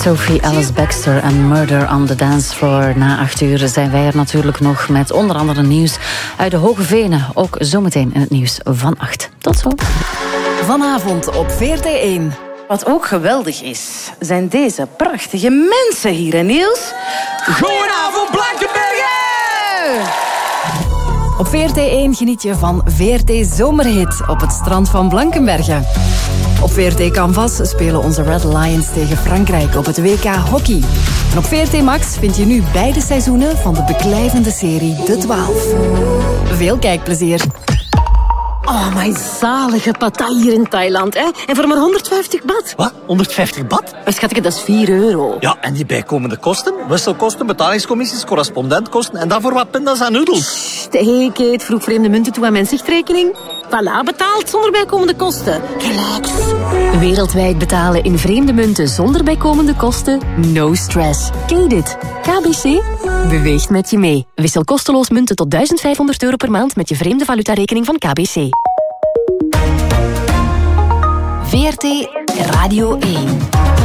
Sophie Alice Baxter en Murder on the Dance Floor. Na 8 uur zijn wij er natuurlijk nog met onder andere nieuws uit de Hoge Venen. Ook zometeen in het nieuws van 8. Tot zo. Vanavond op VRT1. Wat ook geweldig is, zijn deze prachtige mensen hier, hè Niels? Goedenavond, Blankenbergen! Op VRT1 geniet je van VRT Zomerhit op het strand van Blankenbergen. Op VRT Canvas spelen onze Red Lions tegen Frankrijk op het WK Hockey. En op VRT Max vind je nu beide seizoenen van de beklijvende serie De 12. Veel kijkplezier. Oh, mijn zalige partij hier in Thailand, hè? En voor maar 150 baht. Wat? 150 baht? Schatje, dat is €4. Ja, en die bijkomende kosten? Wisselkosten, betalingscommissies, correspondentkosten en daarvoor wat pindas en noedels. Hey, Kate, vroeg vreemde munten toe aan mijn zichtrekening. Voilà, betaald zonder bijkomende kosten. Relax. Wereldwijd betalen in vreemde munten zonder bijkomende kosten? No stress. Ken je dit? KBC beweegt met je mee. Wissel kosteloos munten tot €1500 per maand met je vreemde valutarekening van KBC. VRT Radio 1.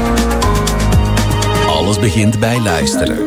Alles begint bij luisteren.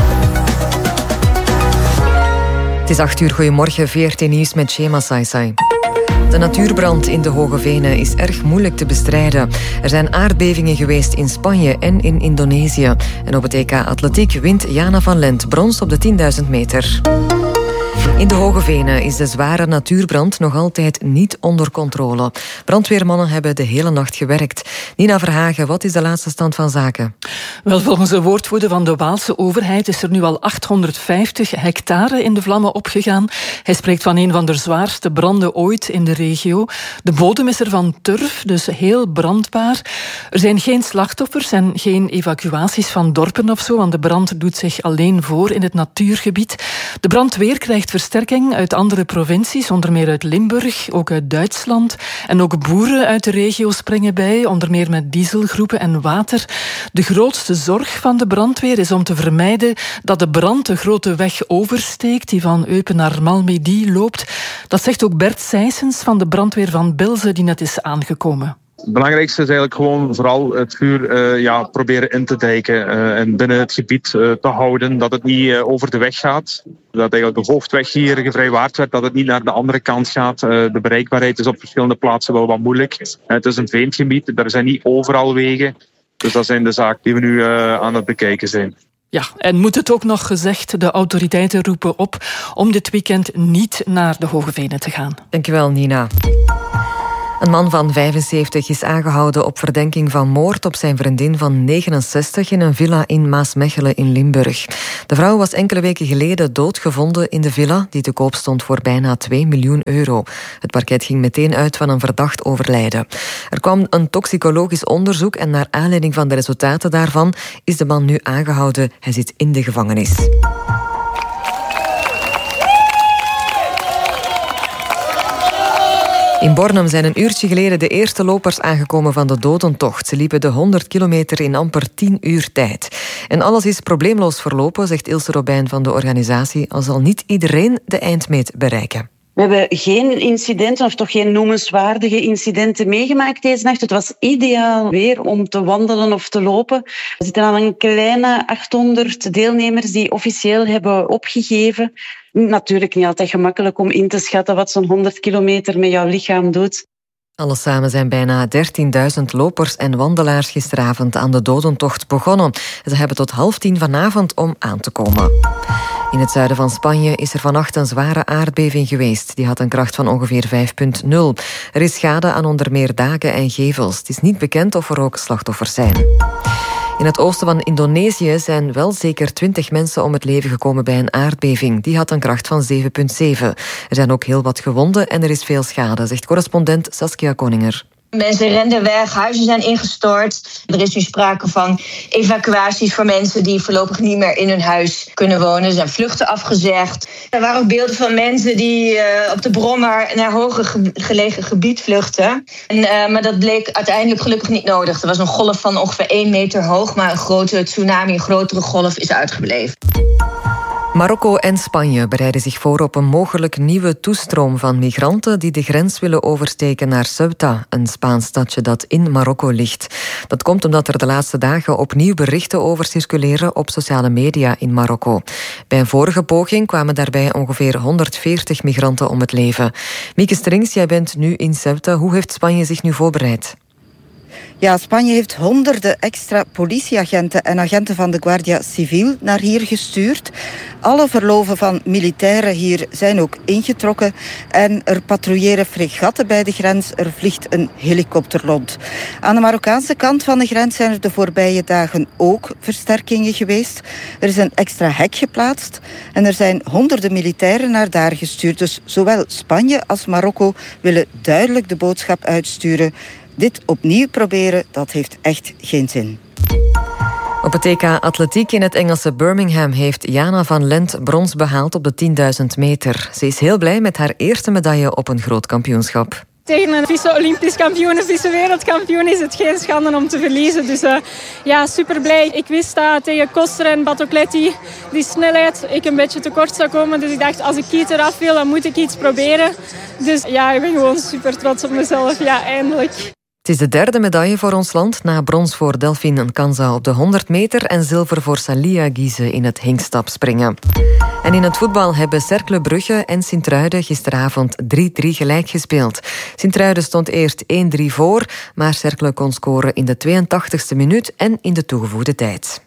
Het is 8 uur, goedemorgen, VRT Nieuws met Shema Saisai. De natuurbrand in de Hoge Venen is erg moeilijk te bestrijden. Er zijn aardbevingen geweest in Spanje en in Indonesië. En op het EK Atletiek wint Jana van Lent brons op de 10.000 meter. In de Hoge Venen is de zware natuurbrand nog altijd niet onder controle. Brandweermannen hebben de hele nacht gewerkt. Nina Verhagen, wat is de laatste stand van zaken? Wel, volgens de woordvoerder van de Waalse overheid is er nu al 850 hectare in de vlammen opgegaan. Hij spreekt van een van de zwaarste branden ooit in de regio. De bodem is er van turf, dus heel brandbaar. Er zijn geen slachtoffers en geen evacuaties van dorpen of zo, want de brand doet zich alleen voor in het natuurgebied. De brandweer krijgt versterking uit andere provincies, onder meer uit Limburg, ook uit Duitsland. En ook boeren uit de regio springen bij, onder meer met dieselgroepen en water. De grootste zorg van de brandweer is om te vermijden dat de brand de grote weg oversteekt, die van Eupen naar Malmedy loopt. Dat zegt ook Bert Sijsens van de brandweer van Bilze, die net is aangekomen. Het belangrijkste is eigenlijk gewoon vooral het vuur proberen in te dijken en binnen het gebied te houden. Dat het niet over de weg gaat. Dat eigenlijk de hoofdweg hier gevrijwaard werd, dat het niet naar de andere kant gaat. De bereikbaarheid is op verschillende plaatsen wel wat moeilijk. Het is een veengebied, er zijn niet overal wegen. Dus dat zijn de zaken die we nu aan het bekijken zijn. Ja, en moet het ook nog gezegd, de autoriteiten roepen op om dit weekend niet naar de Hoge Venen te gaan. Dankjewel, Nina. Een man van 75 is aangehouden op verdenking van moord op zijn vriendin van 69 in een villa in Maasmechelen in Limburg. De vrouw was enkele weken geleden doodgevonden in de villa die te koop stond voor bijna €2 miljoen. Het parket ging meteen uit van een verdacht overlijden. Er kwam een toxicologisch onderzoek en naar aanleiding van de resultaten daarvan is de man nu aangehouden. Hij zit in de gevangenis. In Bornem zijn een uurtje geleden de eerste lopers aangekomen van de dodentocht. Ze liepen de 100 kilometer in amper 10 uur tijd. En alles is probleemloos verlopen, zegt Ilse Robijn van de organisatie, al zal niet iedereen de eindmeet bereiken. We hebben geen incidenten, of toch geen noemenswaardige incidenten meegemaakt deze nacht. Het was ideaal weer om te wandelen of te lopen. We zitten aan een kleine 800 deelnemers die officieel hebben opgegeven. Natuurlijk niet altijd gemakkelijk om in te schatten wat zo'n 100 kilometer met jouw lichaam doet. Alles samen zijn bijna 13.000 lopers en wandelaars gisteravond aan de dodentocht begonnen. Ze hebben tot 9:30 vanavond om aan te komen. In het zuiden van Spanje is er vannacht een zware aardbeving geweest. Die had een kracht van ongeveer 5,0. Er is schade aan onder meer daken en gevels. Het is niet bekend of er ook slachtoffers zijn. In het oosten van Indonesië zijn wel zeker 20 mensen om het leven gekomen bij een aardbeving. Die had een kracht van 7,7. Er zijn ook heel wat gewonden en er is veel schade, zegt correspondent Saskia Koninger. Mensen renden weg, huizen zijn ingestort. Er is nu sprake van evacuaties voor mensen die voorlopig niet meer in hun huis kunnen wonen. Er zijn vluchten afgezegd. Er waren ook beelden van mensen die op de brommer naar hoger gelegen gebied vluchten. Maar dat bleek uiteindelijk gelukkig niet nodig. Er was een golf van ongeveer 1 meter hoog, maar een grote tsunami, een grotere golf is uitgebleven. Marokko en Spanje bereiden zich voor op een mogelijk nieuwe toestroom van migranten die de grens willen oversteken naar Ceuta, een Spaans stadje dat in Marokko ligt. Dat komt omdat er de laatste dagen opnieuw berichten over circuleren op sociale media in Marokko. Bij een vorige poging kwamen daarbij ongeveer 140 migranten om het leven. Mieke Strings, jij bent nu in Ceuta. Hoe heeft Spanje zich nu voorbereid? Ja, Spanje heeft honderden extra politieagenten en agenten van de Guardia Civil naar hier gestuurd. Alle verloven van militairen hier zijn ook ingetrokken. En er patrouilleren fregatten bij de grens. Er vliegt een helikopter rond. Aan de Marokkaanse kant van de grens zijn er de voorbije dagen ook versterkingen geweest. Er is een extra hek geplaatst. En er zijn honderden militairen naar daar gestuurd. Dus zowel Spanje als Marokko willen duidelijk de boodschap uitsturen: dit opnieuw proberen, dat heeft echt geen zin. Op het EK Atletiek in het Engelse Birmingham heeft Jana van Lent brons behaald op de 10.000 meter. Ze is heel blij met haar eerste medaille op een groot kampioenschap. Tegen een vice-Olympisch kampioen of vice-wereldkampioen is het geen schande om te verliezen. Dus super blij. Ik wist dat tegen Koster en Batocletti die snelheid ik een beetje tekort zou komen. Dus ik dacht, als ik Kiet eraf wil, dan moet ik iets proberen. Dus ja, ik ben gewoon super trots op mezelf. Ja, eindelijk. Het is de derde medaille voor ons land, na brons voor Delphine Nkanza op de 100 meter en zilver voor Salia Gize in het hinkstapspringen. En in het voetbal hebben Cercle Brugge en Sint-Truiden gisteravond 3-3 gelijk gespeeld. Sint-Truiden stond eerst 1-3 voor, maar Cercle kon scoren in de 82e minuut en in de toegevoegde tijd.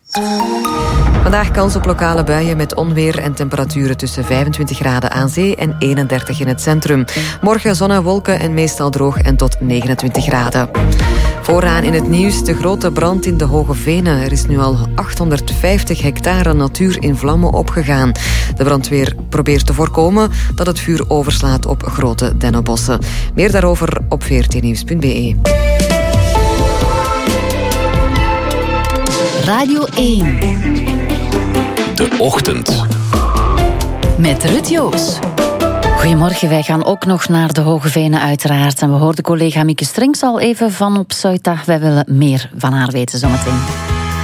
Vandaag kans op lokale buien met onweer en temperaturen tussen 25 graden aan zee en 31 in het centrum. Morgen zon en wolken en meestal droog en tot 29 graden. Vooraan in het nieuws de grote brand in de Hoge Venen. Er is nu al 850 hectare natuur in vlammen opgegaan. De brandweer probeert te voorkomen dat het vuur overslaat op grote dennenbossen. Meer daarover op vrtnieuws.be. Radio 1. De Ochtend. Met Ruud Joos. Goedemorgen, wij gaan ook nog naar de Hoge Venen uiteraard. En we hoorden collega Mieke Strings al even van op Ceuta. Wij willen meer van haar weten zometeen.